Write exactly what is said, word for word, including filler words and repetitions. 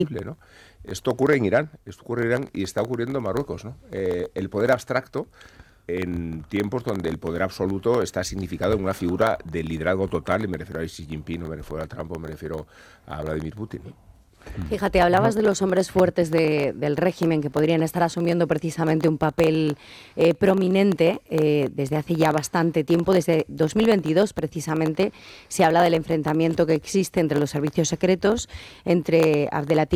¿no? Esto ocurre en Irán, esto ocurre en Irán y está ocurriendo en Marruecos, ¿no? Eh, el poder abstracto en tiempos donde el poder absoluto está significado en una figura de liderazgo total, y me refiero a Xi Jinping, no me refiero a Trump, me refiero a Vladimir Putin, ¿no? Fíjate, hablabas de los hombres fuertes de, del régimen que podrían estar asumiendo precisamente un papel eh, prominente eh, desde hace ya bastante tiempo. Desde dos mil veintidós, precisamente, se habla del enfrentamiento que existe entre los servicios secretos, entre Abdelatif